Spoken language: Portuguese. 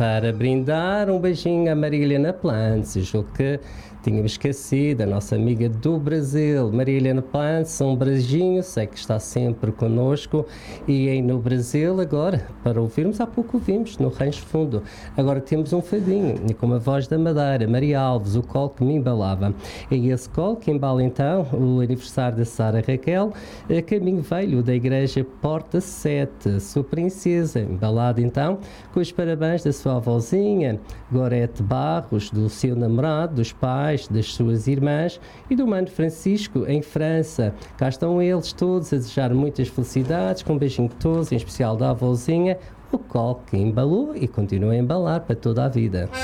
para brindar um beijinho a Maria Helena Plantes, julgo que tínhamos esquecido, a nossa amiga do Brasil, Maria Helena Plantes, um beijinho, sei que está sempre connosco e aí no Brasil agora, para ouvirmos, há pouco ouvimos no Rancho Fundo, agora temos um fadinho, e com a voz da Madeira, Maria Alves, o colo que me embalava, e esse colo que embala então o aniversário da Sara Raquel, caminho velho da igreja Porta 7, sua princesa, embalada então com os parabéns da sua avózinha, Gorete Barros, do seu namorado, dos pais, das suas irmãs e do Mano Francisco em França. Cá estão eles todos a desejar muitas felicidades, com um beijinho de todos, em especial da avózinha, o colo que embalou e continua a embalar para toda a vida.